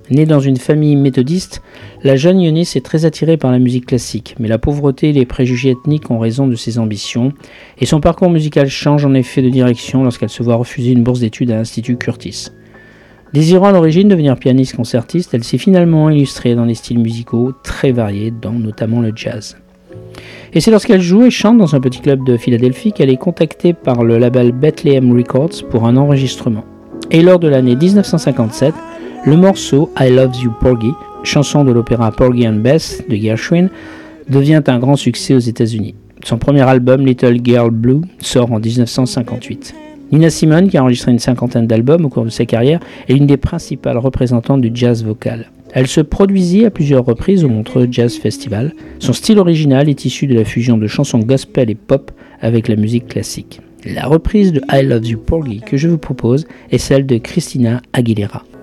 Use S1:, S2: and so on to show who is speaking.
S1: Née dans une famille méthodiste, la jeune Eunice est très attirée par la musique classique, mais la pauvreté et les préjugés ethniques ont raison de ses ambitions, et son parcours musical change en effet de direction lorsqu'elle se voit refuser une bourse d'études à l'Institut Curtis. Désirant à l'origine devenir pianiste concertiste, elle s'est finalement illustrée dans des styles musicaux très variés, dont notamment le jazz. Et c'est lorsqu'elle joue et chante dans un petit club de Philadelphie qu'elle est contactée par le label Bethlehem Records pour un enregistrement. Et lors de l'année 1957, le morceau I Love You Porgy, chanson de l'opéra Porgy and Bess de Gershwin, devient un grand succès aux États-Unis. Son premier album, Little Girl Blue, sort en 1958. Nina Simone, qui a enregistré une cinquantaine d'albums au cours de sa carrière, est l'une des principales représentantes du jazz vocal. Elle se produisit à plusieurs reprises au Montreux Jazz Festival. Son style original est issu de la fusion de chansons gospel et pop avec la musique classique. La reprise de I Love You Porgy que je vous propose est celle de Christina Aguilera.